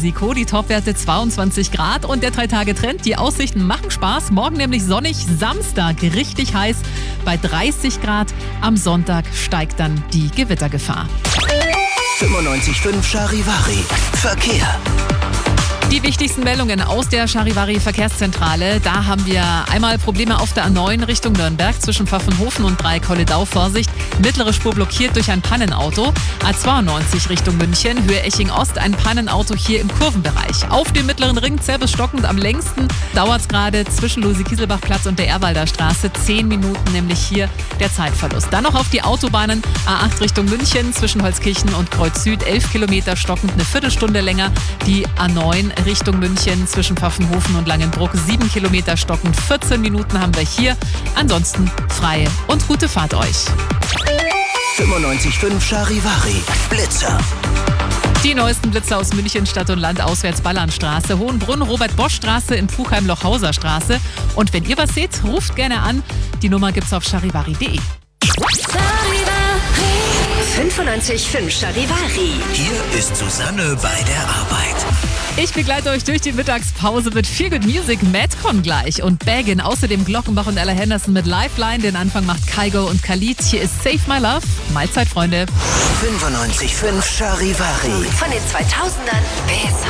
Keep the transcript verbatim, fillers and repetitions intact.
Risiko. Die Topwerte zweiundzwanzig Grad und der drei Tage Trend. Die Aussichten machen Spaß. Morgen nämlich sonnig, Samstag richtig heiß bei dreißig Grad. Am Sonntag steigt dann die Gewittergefahr. fünfundneunzig Komma fünf Charivari. Verkehr. Die wichtigsten Meldungen aus der Charivari Verkehrszentrale. Da haben wir einmal Probleme auf der A neun Richtung Nürnberg zwischen Pfaffenhofen und Dreikolledau. Vorsicht, mittlere Spur blockiert durch ein Pannenauto. A zweiundneunzig Richtung München, Höhe Eching Ost, ein Pannenauto hier im Kurvenbereich. Auf dem mittleren Ring zäh bis stockend. Am längsten dauert es gerade zwischen Luise-Kieselbach-Platz und der Erwalder Straße. Zehn Minuten nämlich hier der Zeitverlust. Dann noch auf die Autobahnen. A acht Richtung München zwischen Holzkirchen und Kreuz Süd. elf Kilometer stockend, eine Viertelstunde länger. Die A neun Richtung München zwischen Pfaffenhofen und Langenbruck. sieben Kilometer stockend, vierzehn Minuten haben wir hier. Ansonsten freie und gute Fahrt euch. fünfundneunzig Komma fünf Charivari. Blitzer. Die neuesten Blitzer aus München, Stadt und Land, auswärts Ballernstraße, Hohenbrunn, Robert-Bosch-Straße, in Puchheim, Lochhauser Straße. Und wenn ihr was seht, ruft gerne an. Die Nummer gibt's auf charivari punkt de. fünfundneunzig Komma fünf Charivari. Hier ist Susanne bei der Arbeit. Ich begleite euch durch die Mittagspause mit Feel Good Music, Madcon gleich und Baggin. Außerdem Glockenbach und Ella Henderson mit Lifeline. Den Anfang macht Kygo und Khalid. Hier ist Save My Love. Mahlzeit, Freunde. fünfundneunzig Komma fünf Charivari. Von den zweitausendern bis